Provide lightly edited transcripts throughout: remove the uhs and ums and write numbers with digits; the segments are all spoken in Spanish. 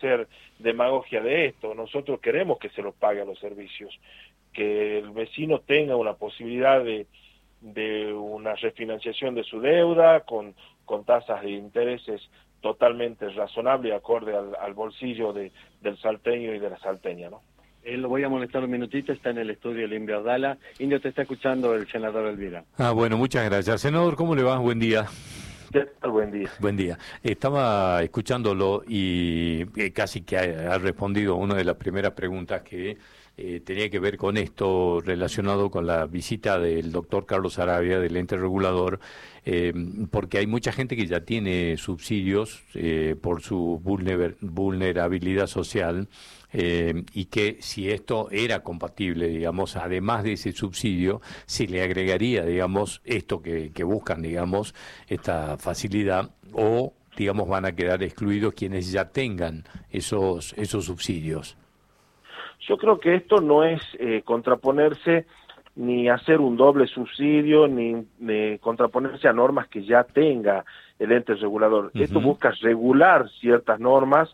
hacer demagogia de esto. Nosotros queremos que se los pague a los servicios, que el vecino tenga una posibilidad de una refinanciación de su deuda con tasas de intereses totalmente razonables y acorde al bolsillo del salteño y de la salteña, ¿no? Lo voy a molestar un minutito, está en el estudio el Indio Ardala. Indio, te está escuchando el senador Elvira. Bueno, muchas gracias. Senador, ¿cómo le va? Buen día. ¿Qué tal? Buen día. Buen día. Estaba escuchándolo y casi que ha respondido a una de las primeras preguntas que tenía que ver con esto relacionado con la visita del doctor Carlos Saravia del ente regulador, porque hay mucha gente que ya tiene subsidios por su vulnerabilidad social, y que si esto era compatible, digamos, además de ese subsidio, se le agregaría, digamos, esto que buscan, digamos, esta facilidad, o, digamos, van a quedar excluidos quienes ya tengan esos subsidios. Yo creo que esto no es contraponerse ni hacer un doble subsidio, ni contraponerse a normas que ya tenga el ente regulador. Esto busca regular ciertas normas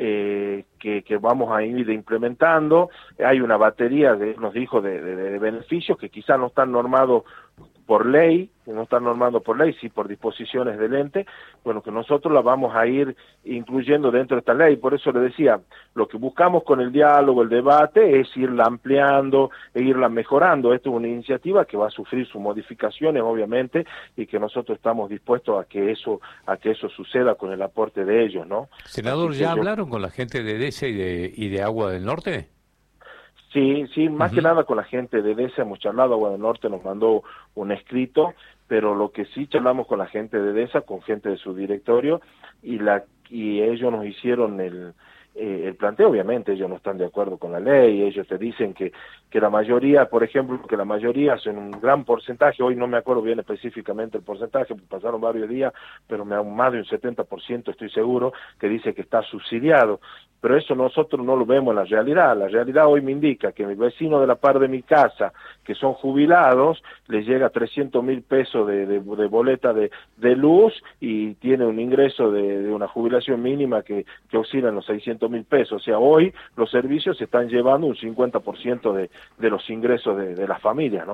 que vamos a ir implementando. Hay una batería, nos dijo, de beneficios que quizás no están normados por ley, sí por disposiciones del ente, bueno, que nosotros la vamos a ir incluyendo dentro de esta ley. Por eso le decía, lo que buscamos con el diálogo, el debate, es irla ampliando e irla mejorando. Esta es una iniciativa que va a sufrir sus modificaciones, obviamente, y que nosotros estamos dispuestos a que eso suceda con el aporte de ellos, ¿no? Senador, ¿ya hablaron con la gente de DESA y de Agua del Norte? Sí, más que nada con la gente de DESA hemos charlado. Agua del Norte nos mandó un escrito, pero lo que sí charlamos con la gente de DESA, con gente de su directorio, y ellos nos hicieron el planteo. Obviamente ellos no están de acuerdo con la ley, ellos te dicen que la mayoría, por ejemplo, que la mayoría son un gran porcentaje, hoy no me acuerdo bien específicamente el porcentaje, pasaron varios días, pero más de un 70% estoy seguro, que dice que está subsidiado. Pero eso nosotros no lo vemos en la realidad hoy me indica que mi vecino de la par de mi casa, que son jubilados, les llega 300.000 pesos de boleta de luz y tiene un ingreso de una jubilación mínima que oscila en los 600.000 pesos. O sea, hoy los servicios se están llevando un 50% de los ingresos de las familias, ¿no?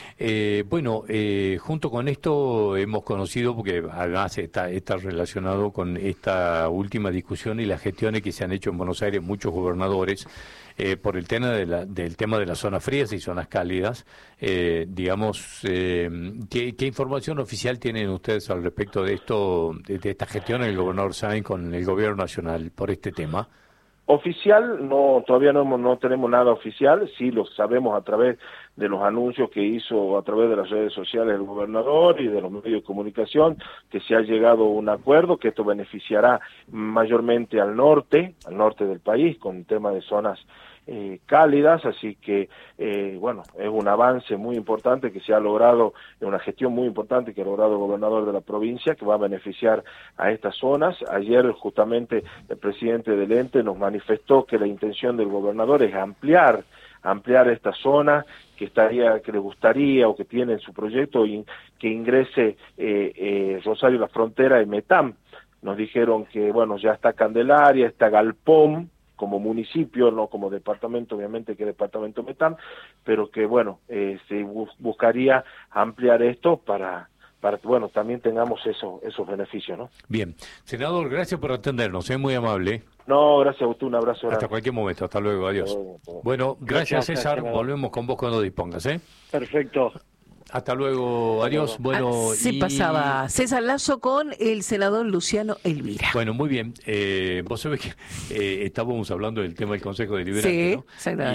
Bueno, junto con esto hemos conocido, porque además está relacionado con esta última discusión y las gestiones que se han hecho en Buenos Aires muchos gobernadores por el tema del tema de las zonas frías y zonas cálidas. Digamos, ¿qué información oficial tienen ustedes al respecto de esto, de esta gestión del gobernador Sáenz con el gobierno nacional por este tema? Oficial, no, todavía no tenemos nada oficial, sí lo sabemos a través de los anuncios que hizo a través de las redes sociales el gobernador y de los medios de comunicación, que se ha llegado a un acuerdo, que esto beneficiará mayormente al norte del país, con el tema de zonas cálidas, así que bueno, es un avance muy importante que se ha logrado, una gestión muy importante que ha logrado el gobernador de la provincia, que va a beneficiar a estas zonas. Ayer justamente el presidente del ente nos manifestó que la intención del gobernador es ampliar esta zona, que le gustaría o que tiene en su proyecto que ingrese Rosario La Frontera y Metam. Nos dijeron que bueno, ya está Candelaria, está Galpón como municipio, no como departamento, obviamente que departamento Metam, pero que bueno, se buscaría ampliar esto para que bueno, también tengamos esos beneficios, ¿no? Bien. Senador, gracias por atendernos, es muy amable. No, gracias a usted, un abrazo grande. Hasta cualquier momento, hasta luego, adiós. Bueno, gracias César, volvemos con vos cuando dispongas, ¿eh? Perfecto. Hasta luego, adiós. Bueno, pasaba César Lazo con el senador Luciano Elvira. Bueno, muy bien. Vos sabés que estábamos hablando del tema del Consejo Deliberante, sí, ¿no?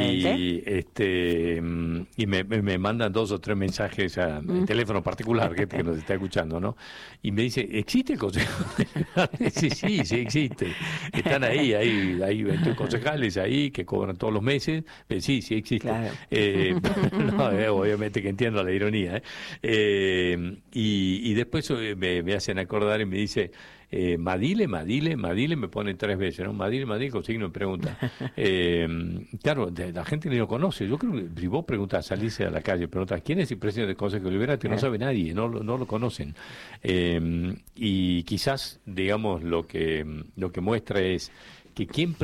Exactamente. Y me mandan 2 o 3 mensajes al teléfono particular que nos está escuchando, ¿no? Y me dice, ¿existe el Consejo Deliberante? Sí existe. Están ahí 21 concejales ahí que cobran todos los meses. Sí existe. Claro. No, obviamente que entiendo la ironía. Y después me hacen acordar y me dice Madile, me ponen 3 veces, ¿no? Madile, con signo de pregunta. Claro, la gente ni lo conoce. Yo creo que si vos preguntás, salirse a la calle, preguntás ¿quién es el presidente del Consejo Deliberante? No sabe nadie, no lo conocen. Y quizás, digamos, lo que muestra es que quién